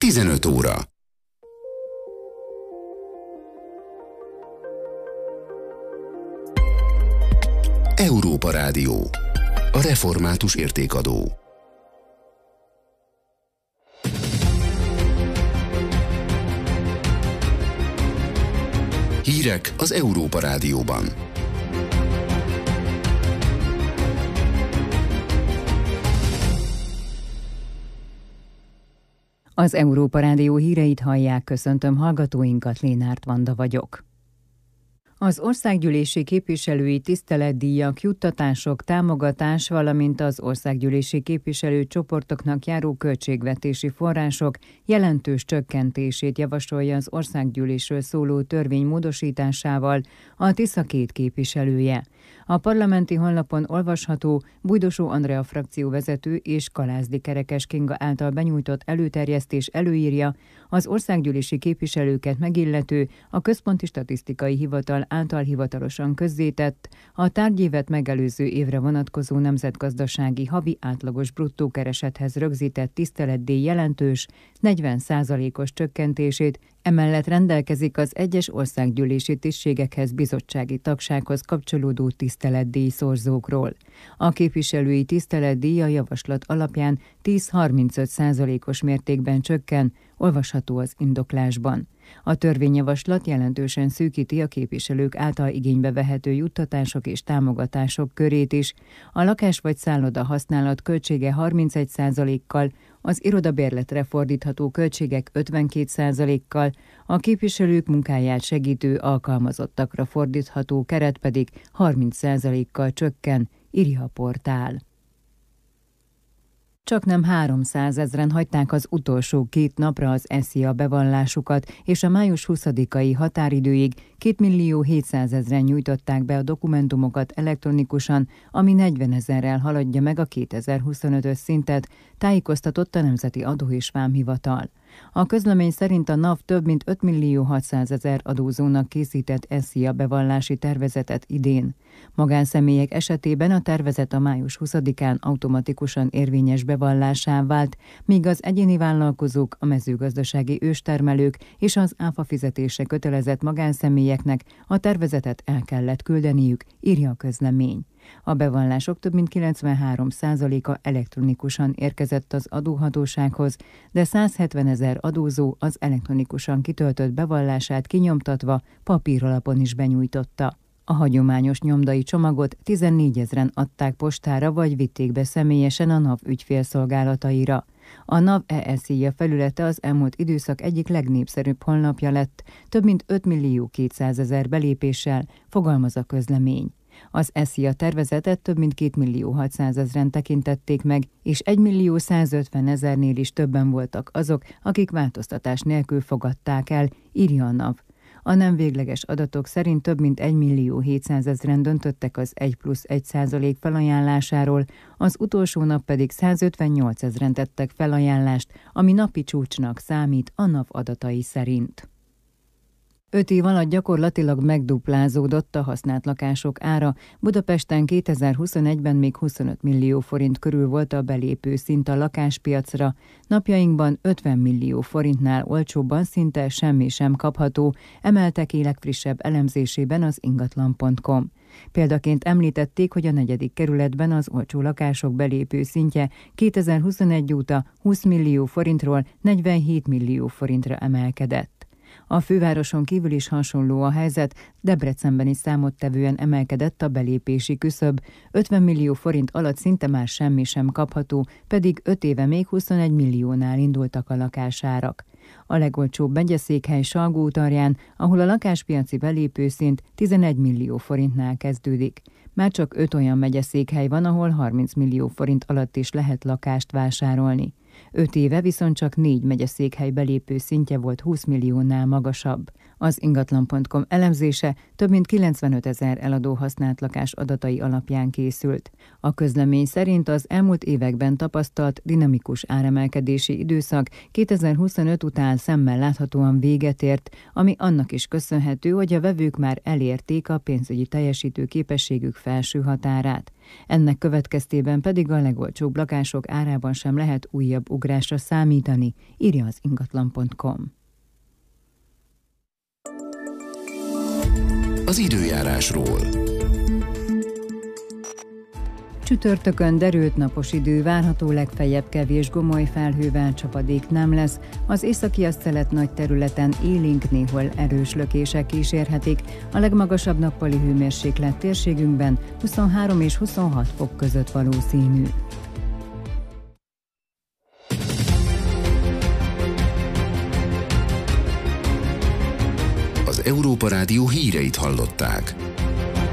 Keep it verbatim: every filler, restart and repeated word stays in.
tizenöt óra. Európa Rádió. A református értékadó. Hírek az Európa Rádióban. Az Európa Rádió híreit hallják, köszöntöm hallgatóinkat, Lénárt Vanda vagyok. Az országgyűlési képviselői tiszteletdíjak, juttatások, támogatás, valamint az országgyűlési képviselőcsoportoknak járó költségvetési források jelentős csökkentését javasolja az országgyűlésről szóló törvény módosításával a Tisza két képviselője. A parlamenti honlapon olvasható Bujdosó Andrea frakcióvezető és Kalázdi Kerekes Kinga által benyújtott előterjesztés előírja, az országgyűlési képviselőket megillető, a Központi Statisztikai Hivatal által hivatalosan közzétett, a tárgyévet megelőző évre vonatkozó nemzetgazdasági havi átlagos bruttó keresethez rögzített tiszteletdíj jelentős, negyven százalékos csökkentését, emellett rendelkezik az egyes országgyűlési tisztségekhez, bizottsági tagsághoz kapcsolódó tiszteletdíj szorzókról. A képviselői tiszteletdíj a javaslat alapján tíz-harmincöt százalékos mértékben csökken, olvasható az indoklásban. A törvényjavaslat jelentősen szűkíti a képviselők által igénybe vehető juttatások és támogatások körét is. A lakás vagy szálloda használat költsége harmincegy százalékkal, az irodabérletre fordítható költségek ötvenkét százalékkal, a képviselők munkáját segítő alkalmazottakra fordítható keret pedig harminc százalékkal csökken, írja a portál. Csaknem háromszázezren hagyták az utolsó két napra az es zé i á bevallásukat, és a május huszadikai határidőig kétmillió hétszázezren nyújtották be a dokumentumokat elektronikusan, ami negyvenezerrel haladja meg a kétezer-huszonötös szintet, tájékoztatott a Nemzeti Adó és Vámhivatal. A közlemény szerint a NAV több mint ötmillió hatszázezer adózónak készített es zé i á bevallási tervezetet idén. Magánszemélyek esetében a tervezet a május huszadikán automatikusan érvényes bevallásá vált, míg az egyéni vállalkozók, a mezőgazdasági őstermelők és az áfa fizetése kötelezett magánszemélyeknek a tervezetet el kellett küldeniük, írja a közlemény. A bevallások több mint kilencvenhárom százaléka elektronikusan érkezett az adóhatósághoz, de százhetvenezer adózó az elektronikusan kitöltött bevallását kinyomtatva papíralapon is benyújtotta. A hagyományos nyomdai csomagot tizennégyezren adták postára vagy vitték be személyesen a NAV ügyfélszolgálataira. A NAV e es zé i á felülete az elmúlt időszak egyik legnépszerűbb honlapja lett, több mint ötmillió kétszázezer belépéssel, fogalmaz a közlemény. Az es zé i á tervezetet több mint kétmillió hatszázezren tekintették meg, és egymillió százötvenezernél is többen voltak azok, akik változtatás nélkül fogadták el, írja a NAV. A nem végleges adatok szerint több mint egymillió hétszázezren döntöttek az egy plusz egy százalék felajánlásáról, az utolsó nap pedig százötvennyolcezren tettek felajánlást, ami napi csúcsnak számít a NAV adatai szerint. Öt év alatt gyakorlatilag megduplázódott a használt lakások ára. Budapesten kétezer-huszonegyben még huszonöt millió forint körül volt a belépő szint a lakáspiacra, napjainkban ötven millió forintnál olcsóbban szinte semmi sem kapható, emelte ki legfrissebb elemzésében az ingatlan pont com. Példaként említették, hogy a negyedik kerületben az olcsó lakások belépő szintje kétezer-huszonegy óta húsz millió forintról negyvenhét millió forintra emelkedett. A fővároson kívül is hasonló a helyzet, Debrecenben is számottevően emelkedett a belépési küszöb, ötven millió forint alatt szinte már semmi sem kapható, pedig öt éve még huszonegy milliónál indultak a lakásárak. A legolcsóbb megyeszékhely Salgótarján, ahol a lakáspiaci belépőszint tizenegy millió forintnál kezdődik. Már csak öt olyan megyeszékhely van, ahol harminc millió forint alatt is lehet lakást vásárolni. Öt éve viszont csak négy megyeszékhely belépő szintje volt húsz milliónál magasabb. Az ingatlan pont com elemzése több mint kilencvenötezer eladó használt lakás adatai alapján készült. A közlemény szerint az elmúlt években tapasztalt dinamikus áremelkedési időszak kétezer-huszonöt után szemmel láthatóan véget ért, ami annak is köszönhető, hogy a vevők már elérték a pénzügyi teljesítő képességük felső határát. Ennek következtében pedig a legolcsóbb lakások árában sem lehet újabb ugrásra számítani, írja az ingatlan pont com. Az időjárásról. Csütörtökön derült napos idő várható, legfeljebb kevés gomoly felhővel, csapadék nem lesz. Az északi asztelet nagy területen élénk, néhol erős lökések kísérhetik. A legmagasabb nappali hőmérséklet térségünkben huszonhárom és huszonhat fok között valószínű. Az Európa Rádió híreit hallották.